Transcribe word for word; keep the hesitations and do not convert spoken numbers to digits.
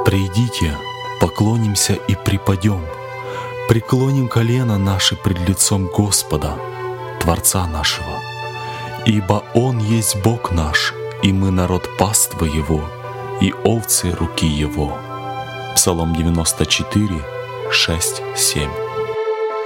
Придите, поклонимся и припадем, преклоним колено наши пред лицом Господа, Творца нашего. Ибо Он есть Бог наш, и мы народ паствы Его, и овцы руки Его. Псалом девяносто четыре, шесть, семь.